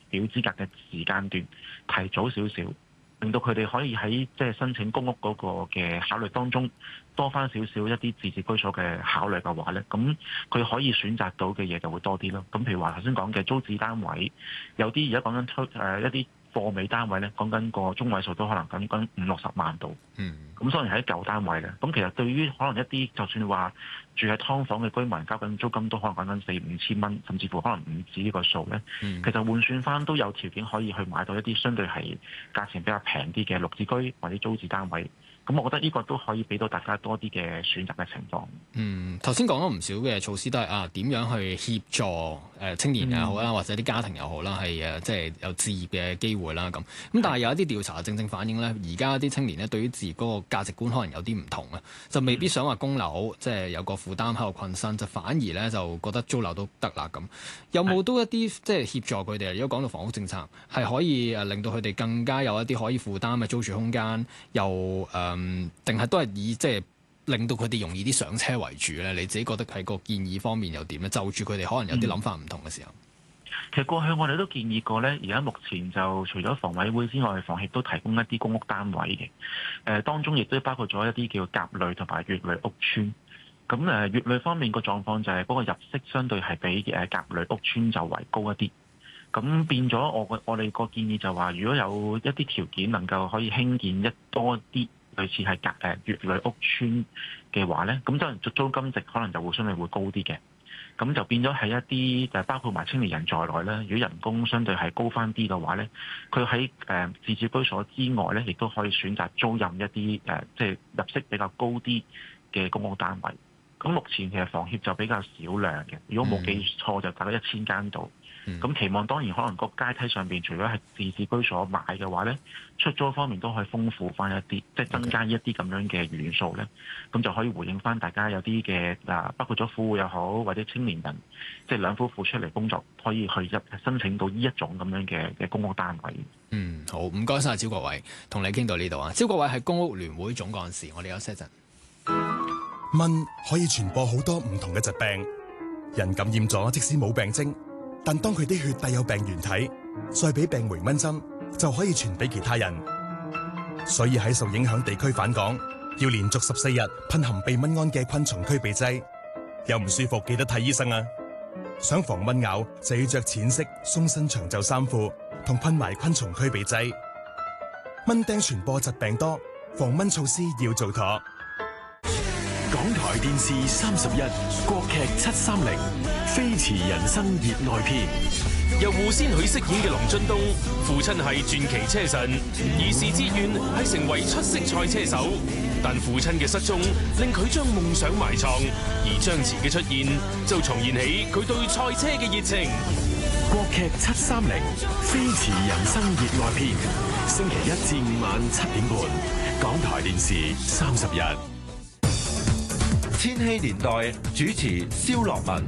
表資格嘅時間段提早少少，令到佢哋可以喺即係申請公屋嗰個嘅考慮當中多翻少少一啲自治居所嘅考慮嘅話咧，咁佢可以選擇到嘅嘢就會多啲咯。咁譬如話頭先講嘅租置單位，有啲而家講緊一啲貨尾單位咧，講緊個中位數都可能講緊50-60萬度。咁雖然係舊單位咧，咁其實對於可能一啲就算話住喺劏房嘅居民交緊租金都可能講緊4-5千蚊，甚至乎可能唔止呢個數咧。其實換算翻都有條件可以去買到一啲相對係價錢比較平啲嘅綠置居或者租置單位。咁我覺得呢個都可以俾到大家多啲嘅選擇嘅情況。 頭先講咗唔少嘅措施都係點樣去協助青年又好啦，或者啲家庭又好啦，係即係有置業嘅機會啦咁。但係有一啲調查正正反映咧，而家啲青年咧對於置業嗰個價值觀可能有啲唔同啊，就未必想話供樓，即係有個負擔喺度困身，就反而咧就覺得租樓都得啦咁。有冇都一啲即係協助佢哋？如果講到房屋政策，係可以令到佢哋更加有一啲可以負擔嘅租住空間，又定係都係以即係令到佢哋容易啲上車為主咧？你自己覺得喺個建議方面又點咧？就住佢哋可能有啲諗法唔同嘅時候， 其實過去我哋都建議過咧，而家目前就除咗房委會之外，房協都提供一啲公屋單位嘅。當中亦都包括咗一啲叫甲類同埋乙類屋邨。咁乙類方面個狀況就係嗰個入息相對係比甲類屋邨就為高一啲。咁變咗我哋個建議就話，如果有一啲條件能夠可以興建多啲類似係乙類屋邨嘅話咧，咁當然租金值可能就會相對會高啲嘅。咁就變咗係一啲包括埋青年人在內咧，如果人工相對係高翻啲嘅話咧，佢喺自治居所之外咧，亦都可以選擇租賃一啲即係入息比較高啲嘅公屋單位。咁目前其實房協就比較少量嘅，如果冇記錯就大概1000間度。咁期望當然可能個階梯上邊除咗係自治居所買嘅話咧，出租方面都可以豐富翻一啲，即係增加一啲咁樣嘅元素咧，咁就可以回應翻大家有啲嘅包括咗富戶又好，或者青年人，即係兩夫婦出嚟工作，可以去申請到呢一種咁樣嘅公屋單位。 好，唔該晒招國偉，同你傾到呢度啊。招國偉係公屋聯會總幹事，我哋休息一陣。 蚊可以傳播好多唔同嘅疾病，人感染咗即使冇病徵，但當佢啲血帶有病原體，再俾病回蚊針，就可以傳俾其他人。所以喺受影響地區返港，要連續14日噴含避蚊胺嘅昆蟲驅避劑。有唔舒服記得睇醫生啊！想防蚊咬就要着淺色鬆身長袖衫褲，同噴埋昆蟲驅避劑。蚊叮傳播疾病多，防蚊措施要做妥。 港台電視31國劇730飛馳人生熱愛篇， 由胡先煦飾演嘅龍津東，父親係傳奇車神，兒時志願係成為出色賽車手，但父親嘅失蹤令佢將夢想埋藏，而張弛嘅出現就重燃起佢對賽車嘅熱情。 國劇730飛馳人生熱愛篇，星期1至5晚7點半，港台電視31。 千禧年代主持蕭樂文。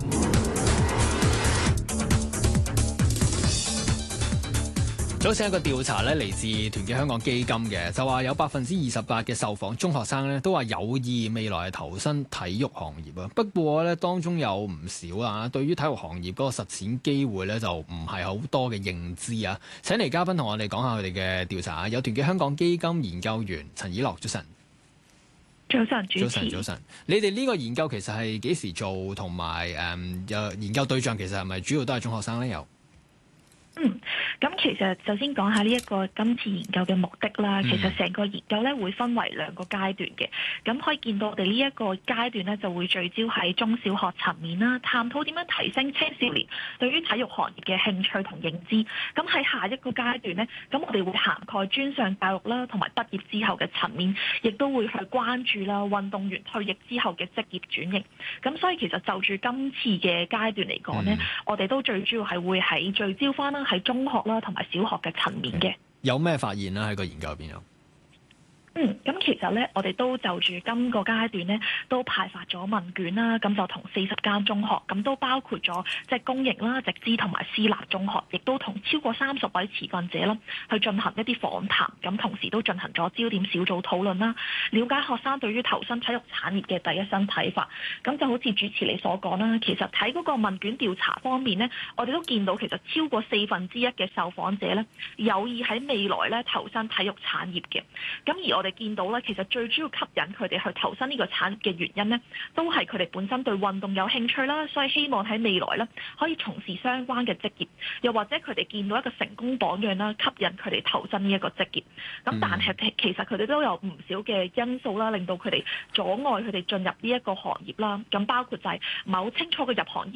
早前一個調查咧，嚟自團結香港基金嘅，就話有28%嘅受訪中學生咧都話有意未來投身體育行業啊。不過咧，當中有唔少啊，對於體育行業嗰個實踐機會咧就唔係好多嘅認知啊。請嚟嘉賓同我哋講下佢哋嘅調查。有團結香港基金研究員陳以樂，早晨。 早晨，主持。 早晨。你哋呢個研究其實係幾時做，同埋研究對象其實係咪主要都係中學生咧？有。 咁其實首先講下呢一個今次研究嘅目的啦。其實成個研究咧會分為2個階段嘅。咁可以見到我哋呢一個階段咧就會聚焦喺中小學層面啦，探討點樣提升青少年對於體育行業嘅興趣同認知。咁喺下一個階段咧，咁我哋會涵蓋專上教育啦，同埋畢業之後嘅層面，亦都會去關注啦運動員退役之後嘅職業轉型。咁所以其實就住今次嘅階段嚟講咧，我哋都最主要係會喺聚焦翻啦喺中學啦同埋小學嘅層面嘅。 有咩發現啦？喺個研究入邊有？ 咁其實咧，我哋都就住今個階段咧，都派發咗問卷啦，咁就同40間中學，咁都包括咗即係公營啦、直資同埋私立中學，亦都同超過30位持份者啦，去進行一啲訪談，咁同時都進行咗焦點小組討論啦，了解學生對於投身體育產業嘅第一身睇法。咁就好似主持你所講啦，其實睇嗰個問卷調查方面呢，我哋都見到其實超過1/4嘅受訪者呢，有意喺未來咧投身體育產業嘅。咁而我哋見到咧，其實最主要吸引佢哋去投身呢個產業嘅原因呢，都係佢哋本身對運動有興趣啦，所以希望喺未來咧可以從事相關嘅職業，又或者佢哋見到一個成功榜樣啦，吸引佢哋投身呢一個職業。咁但係其實佢哋都有唔少嘅因素啦，令到佢哋阻礙佢哋進入呢一個行業啦。咁包括就係某清楚嘅入行